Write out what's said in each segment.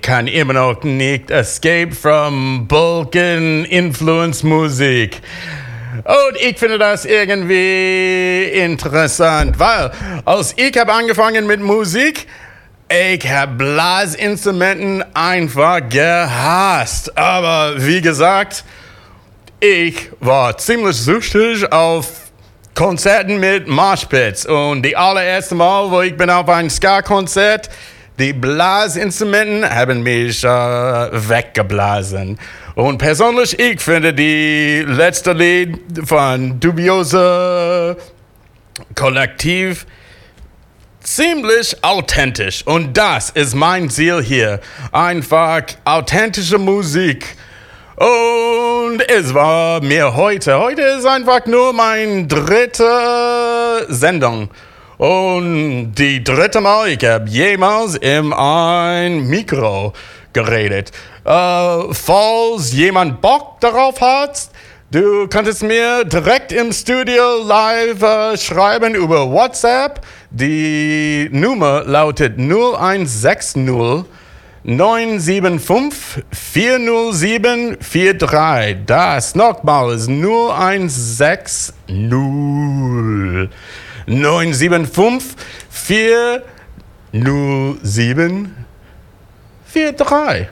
kann immer noch nicht escape from Balkan Influence Musik. Und ich finde das irgendwie interessant, weil als ich habe angefangen mit Musik, ich habe Blasinstrumenten einfach gehasst. Aber wie gesagt, ich war ziemlich süchtig auf Konzerten mit Moshpits. Und die allererste Mal, wo ich bin auf ein Ska-Konzert, die Blasinstrumenten haben mich weggeblasen. Und persönlich, ich finde die letzte Lied von Dubioser Kollektiv ziemlich authentisch. Und das ist mein Ziel hier. Einfach authentische Musik. Und es war mir heute ist einfach nur meine dritte Sendung. Und die dritte Mal, ich habe jemals in ein Mikro geredet. Falls jemand Bock darauf hat, du kannst mir direkt im Studio live schreiben über WhatsApp. Die Nummer lautet 0160 975 407 43. Das nochmals 0160 975 407 43.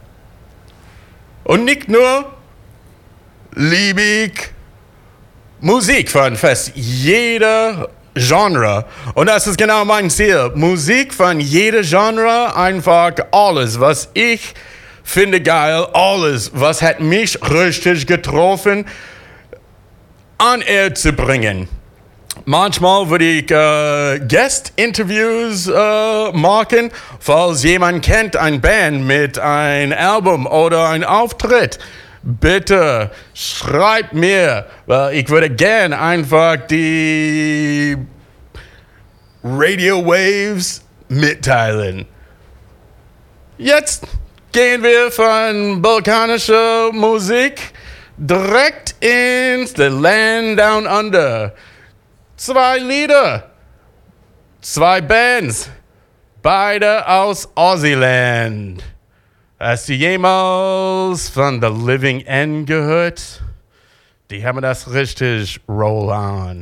Und nicht nur liebe ich Musik von fast jeder Genre. Und das ist genau mein Ziel. Musik von jeder Genre, einfach alles, was ich finde geil, alles, was hat mich richtig getroffen, an Air zu bringen. Manchmal würde ich Guest-Interviews machen, falls jemand kennt eine Band mit einem Album oder einem Auftritt. Bitte schreibt mir, weil ich würde gern einfach die Radio Waves mitteilen. Jetzt gehen wir von balkanischer Musik direkt ins The Land Down Under. 2 Lieder, 2 Bands, beide aus Aussie-Land. Hast du jemals von The Living End gehört? Die haben das richtig roll on.